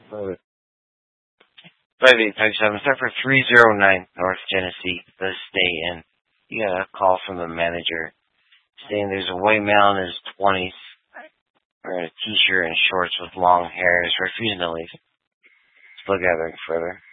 5857, start for 309 North Genesee, the Stay Inn. You got a call from the manager saying there's a white male in his 20s wearing a t-shirt and shorts with long hair is refusing to leave. Still gathering further.